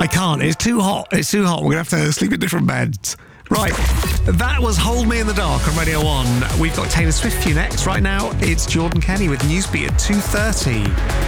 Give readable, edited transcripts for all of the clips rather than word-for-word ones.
can't. It's too hot. It's too hot. We're going to have to sleep in different beds. Right, that was Hold Me in the Dark on Radio 1. We've got Taylor Swift for you next. Right now, it's Jordan Kenny with Newsbeat at 2:30.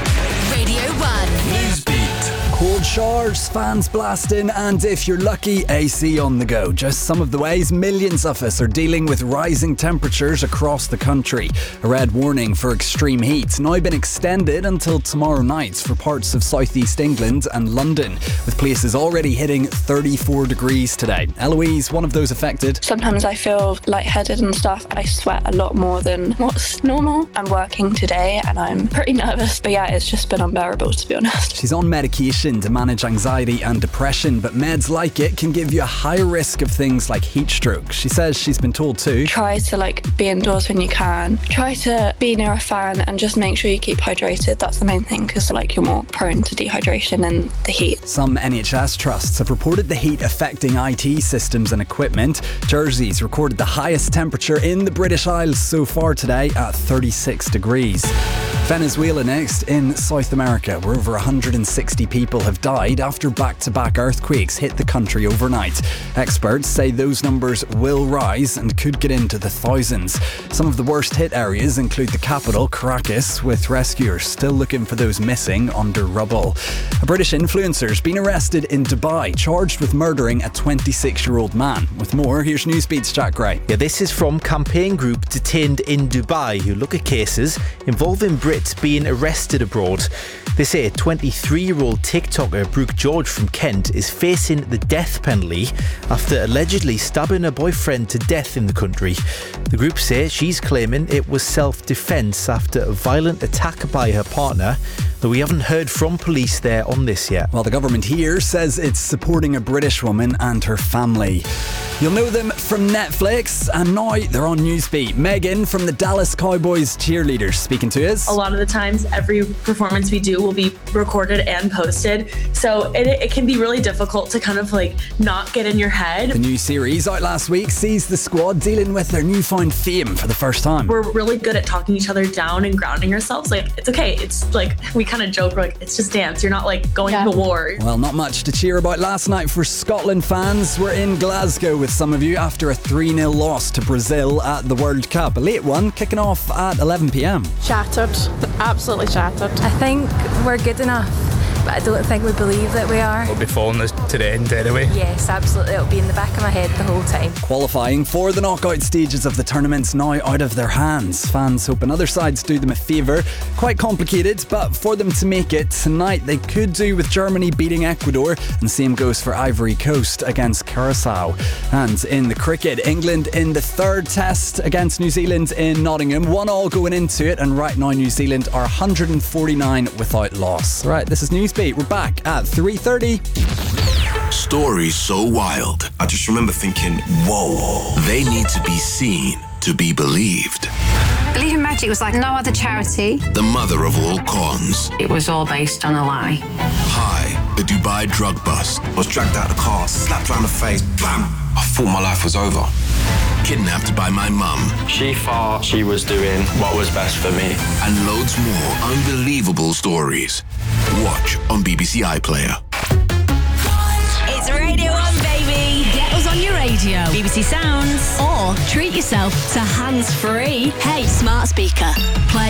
Radio 1. Newsbeat. Cold showers, fans blasting, and if you're lucky, AC on the go. Just some of the ways millions of us are dealing with rising temperatures across the country. A red warning for extreme heat now been extended until tomorrow night for parts of southeast England and London, with places already hitting 34 degrees today. Eloise, one of those affected. Sometimes I feel lightheaded and stuff. I sweat a lot more than what's normal. I'm working today and I'm pretty nervous, but yeah, it's just been unbearable, to be honest. She's on medication to manage anxiety and depression, but meds like it can give you a high risk of things like heat stroke. She says she's been told to try to be indoors when you can. Try to be near a fan and just make sure you keep hydrated. That's the main thing, because you're more prone to dehydration and the heat. Some NHS trusts have reported the heat affecting IT systems and equipment. Jersey's recorded the highest temperature in the British Isles so far today at 36 degrees. Venezuela next. In South America, where over 160 people have died after back-to-back earthquakes hit the country overnight. Experts say those numbers will rise and could get into the thousands. Some of the worst hit areas include the capital, Caracas, with rescuers still looking for those missing under rubble. A British influencer's been arrested in Dubai, charged with murdering a 26-year-old man. With more, here's Newsbeat's Jack Gray. Yeah, this is from Campaign Group detained in Dubai, who look at cases involving Brits being arrested abroad. They say 23-year-old TikToker Brooke George from Kent is facing the death penalty after allegedly stabbing her boyfriend to death in the country. The group say she's claiming it was self-defence after a violent attack by her partner, though we haven't heard from police there on this yet. Well, the government here says it's supporting a British woman and her family. You'll know them from Netflix, and now they're on Newsbeat. Megan from the Dallas Cowboys cheerleaders speaking to us. A lot of the times, every performance we do will be recorded and posted, so it can be really difficult to kind of not get in your head. The new series out last week sees the squad dealing with their newfound fame for the first time. We're really good at talking each other down and grounding ourselves. It's okay. It's we kind of joke, it's just dance. You're not going to war. Well, not much to cheer about last night for Scotland fans. We're in Glasgow with some of you after a 3-0 loss to Brazil at the World Cup. A late one, kicking off at 11 p.m. Shattered. Absolutely shattered. I think we're good enough, but I don't think we believe that we are. We'll be following this to the end anyway. Yes, absolutely. It'll be in the back of my head the whole time. Qualifying for the knockout stages of the tournament's now out of their hands. Fans hoping other sides do them a favour. Quite complicated, but for them to make it tonight, they could do with Germany beating Ecuador, and same goes for Ivory Coast against Curacao. And in the cricket, England in the third test against New Zealand in Nottingham. 1-1 going into it, and right now New Zealand are 149 without loss. Right, this is Newsbeat. We're back at 3:30. Stories so wild. I just remember thinking, whoa, they need to be seen to be believed. Believe in Magic was like no other charity. The mother of all cons. It was all based on a lie. Hi, the Dubai drug bust. I was dragged out of the car, slapped around the face, bam! I thought my life was over. Kidnapped by my mum. She thought she was doing what was best for me. And loads more unbelievable stories. Watch on BBC iPlayer. It's Radio 1, baby. Get us on your radio. BBC Sounds. Or treat yourself to hands-free. Hey, smart speaker. Play